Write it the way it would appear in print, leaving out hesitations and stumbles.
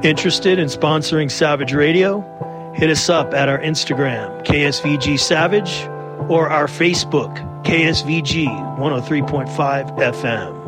Interested in sponsoring Savage Radio? Hit us up at our Instagram, KSVG Savage, or our Facebook, KSVG 103.5 FM.